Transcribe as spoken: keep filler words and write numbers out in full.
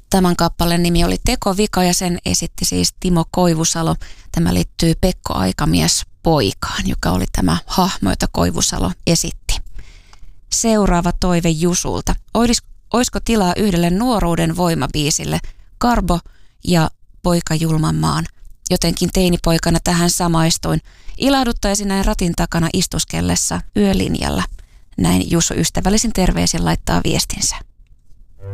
Tämän kappaleen nimi oli Tekovika ja sen esitti siis Timo Koivusalo. Tämä liittyy Pekko Aikamies poikaan, joka oli tämä hahmo, jota Koivusalo esitti. Seuraava toive Jusulta. Olis, oisko tilaa yhdelle nuoruuden voimabiisille? Karbo ja Poika julman maan. Jotenkin teinipoikana tähän samaistuin. Ilahduttaisi näin ratin takana istuskellessa yölinjalla. Näin Jusu ystävällisin terveisin laittaa viestinsä.